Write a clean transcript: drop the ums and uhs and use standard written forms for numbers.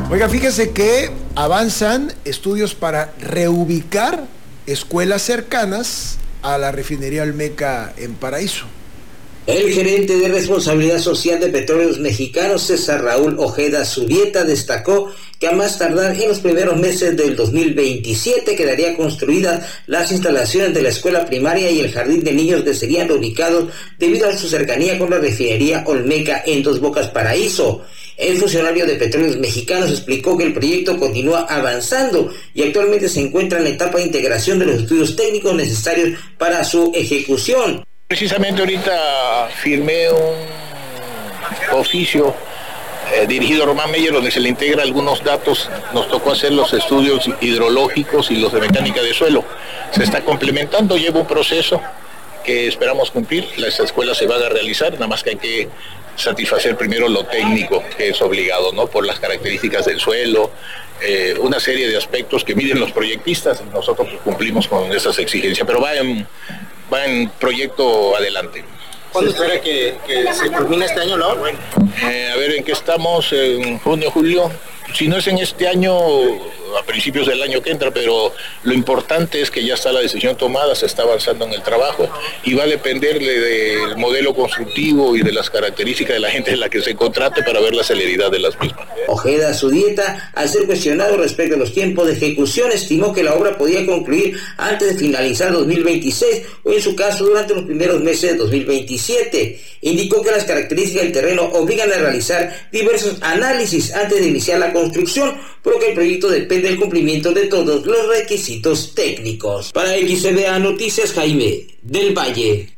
Oiga, fíjese que avanzan estudios para reubicar escuelas cercanas a la refinería Olmeca en Paraíso. El gerente de responsabilidad social de Petróleos Mexicanos, César Raúl Ojeda Zurrieta, destacó que a más tardar en los primeros meses del 2027 quedarían construidas las instalaciones de la escuela primaria y el jardín de niños, que serían reubicados debido a su cercanía con la refinería Olmeca en Dos Bocas, Paraíso. El funcionario de Petróleos Mexicanos explicó que el proyecto continúa avanzando y actualmente se encuentra en la etapa de integración de los estudios técnicos necesarios para su ejecución. Precisamente ahorita firmé un oficio dirigido a Román Meyer, donde se le integra algunos datos. Nos tocó hacer los estudios hidrológicos y los de mecánica de suelo. Se está complementando, lleva un proceso que esperamos cumplir. Esta escuela se va a realizar, nada más que hay que satisfacer primero lo técnico, que es obligado, ¿no? Por las características del suelo, una serie de aspectos que miden los proyectistas. Nosotros cumplimos con esas exigencias, pero va en proyecto adelante. ¿Cuándo espera que se culmine este año la obra? A ver, ¿en qué estamos? En junio, julio. Si no es en este año, a principios del año que entra, pero lo importante es que ya está la decisión tomada, se está avanzando en el trabajo y va a depender del modelo constructivo y de las características de la gente en la que se contrate para ver la celeridad de las mismas. Ojeda Zurrieta, al ser cuestionado respecto a los tiempos de ejecución, estimó que la obra podía concluir antes de finalizar 2026 o, en su caso, durante los primeros meses de 2027. Indicó que las características del terreno obligan a realizar diversos análisis antes de iniciar la construcción, por lo que el proyecto depende del cumplimiento de todos los requisitos técnicos. Para XCBA Noticias, Jaime del Valle.